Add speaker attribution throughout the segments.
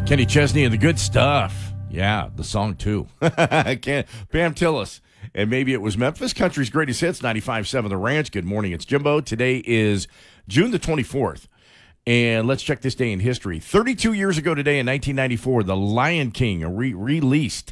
Speaker 1: Kenny Chesney and the Good Stuff. Yeah, the song, too. Bam Tillis. And maybe it was Memphis. Country's greatest hits, 95.7 The Ranch. Good morning, it's Jimbo. Today is June the 24th. And let's check this day in history. 32 years ago today in 1994, The Lion King released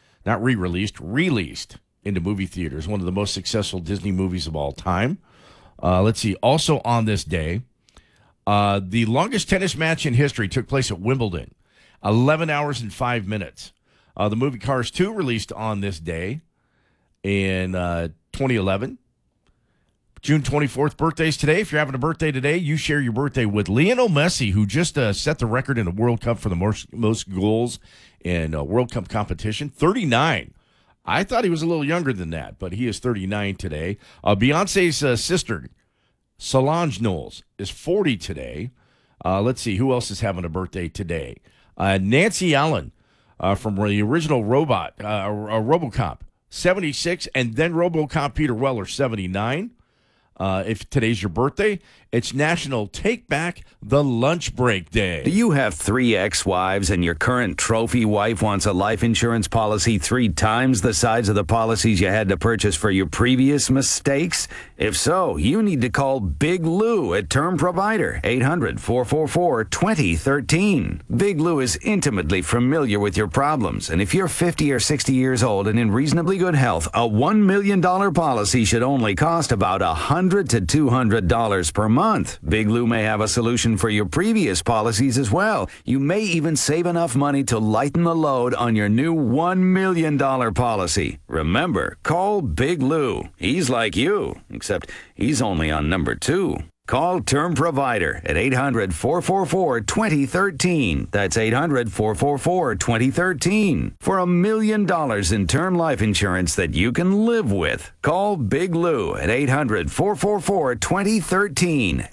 Speaker 1: into movie theaters. One of the most successful Disney movies of all time. Let's see. Also on this day, the longest tennis match in history took place at Wimbledon. 11 hours and 5 minutes. The movie Cars 2 released on this day in 2011. June 24th, birthdays today. If you're having a birthday today, you share your birthday with Lionel Messi, who just set the record in the World Cup for the most goals in World Cup competition. 39. I thought he was a little younger than that, but he is 39 today. Beyonce's sister, Solange Knowles, is 40 today. Let's see, who else is having a birthday today? Nancy Allen from the original RoboCop, 76, and then RoboCop Peter Weller, 79. If today's your birthday, it's National Take Back the Lunch Break Day.
Speaker 2: Do you have 3 ex-wives and your current trophy wife wants a life insurance policy 3 times the size of the policies you had to purchase for your previous mistakes? If so, you need to call Big Lou at Term Provider, 800-444-2013. Big Lou is intimately familiar with your problems, and if you're 50 or 60 years old and in reasonably good health, a $1 million policy should only cost about $100 to $200 per month. Big Lou may have a solution for your previous policies as well. You may even save enough money to lighten the load on your new $1 million policy. Remember, call Big Lou. He's like you, except he's only on number 2. Call Term Provider at 800-444-2013. That's 800-444-2013. For $1 million in term life insurance that you can live with. Call Big Lou at 800-444-2013.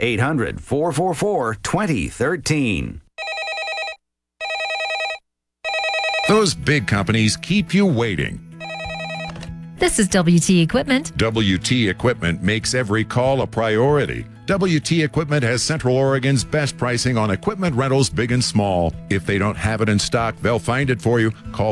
Speaker 2: 800-444-2013.
Speaker 3: Those big companies keep you waiting.
Speaker 4: This is WT Equipment.
Speaker 3: WT Equipment makes every call a priority. WT Equipment has Central Oregon's best pricing on equipment rentals, big and small. If they don't have it in stock, they'll find it for you. Call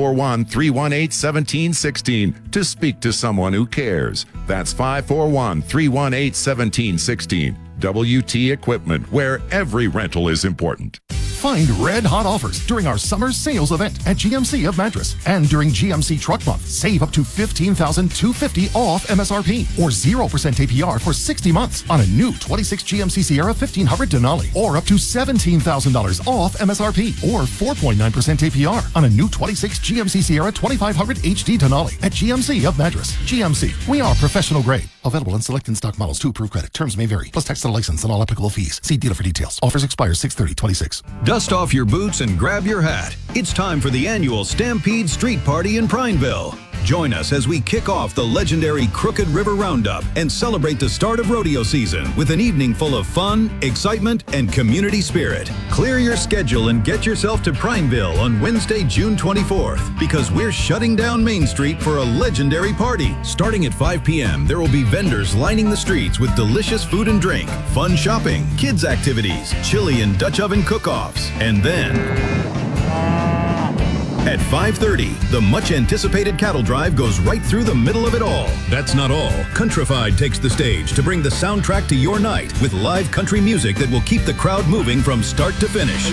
Speaker 3: 541-318-1716 to speak to someone who cares. That's 541-318-1716. WT Equipment, where every rental is important.
Speaker 5: Find red hot offers during our summer sales event at GMC of Madras. And during GMC Truck Month, save up to $15,250 off MSRP or 0% APR for 60 months on a new 26 GMC Sierra 1500 Denali, or up to $17,000 off MSRP or 4.9% APR on a new 26 GMC Sierra 2500 HD Denali at GMC of Madras. GMC, we are professional grade. Available in select in-stock models to approve credit. Terms may vary. Plus tax and license and all applicable fees. See dealer for details. Offers expire 6/30/26.
Speaker 6: Dust off your boots and grab your hat. It's time for the annual Stampede Street Party in Prineville. Join us as we kick off the legendary Crooked River Roundup and celebrate the start of rodeo season with an evening full of fun, excitement, and community spirit. Clear your schedule and get yourself to Prineville on Wednesday, June 24th, because we're shutting down Main Street for a legendary party. Starting at 5 p.m., there will be vendors lining the streets with delicious food and drink, fun shopping, kids activities, chili and Dutch oven cook-offs, and then at 5:30, the much-anticipated cattle drive goes right through the middle of it all. That's not all. Countrified takes the stage to bring the soundtrack to your night with live country music that will keep the crowd moving from start to finish.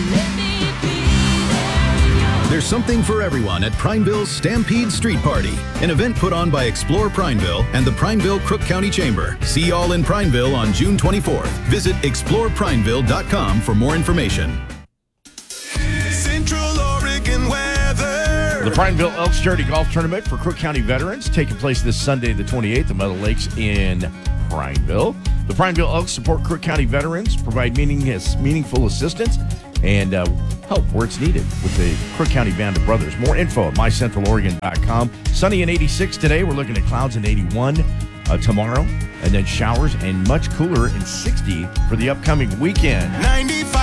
Speaker 6: There's something for everyone at Prineville's Stampede Street Party, an event put on by Explore Prineville and the Prineville-Crook County Chamber. See y'all in Prineville on June 24th. Visit exploreprineville.com for more information.
Speaker 1: The Prineville Elks Charity Golf Tournament for Crook County veterans taking place this Sunday, the 28th, at Meadow Lakes in Prineville. The Prineville Elks support Crook County veterans, provide meaningful assistance, and help where it's needed with the Crook County Band of Brothers. More info at mycentraloregon.com. Sunny and 86 today. We're looking at clouds in 81 tomorrow, and then showers and much cooler in 60 for the upcoming weekend. 95.